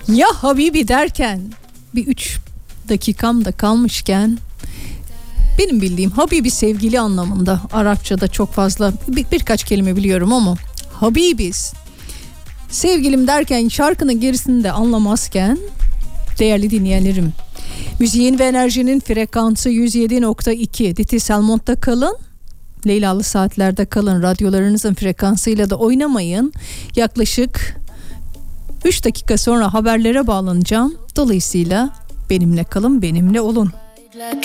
Ya Habibi derken bir 3 dakikam da kalmışken, benim bildiğim Habibi sevgili anlamında. Arapçada çok fazla birkaç kelime biliyorum ama Habibis sevgilim derken şarkının gerisini de anlamazken, değerli dinleyenlerim, müziğin ve enerjinin frekansı 107.2 Diti Selmont'ta kalın. Leylalı saatlerde kalın. Radyolarınızın frekansıyla da oynamayın. Yaklaşık 3 dakika sonra haberlere bağlanacağım. Dolayısıyla benimle kalın, benimle olun.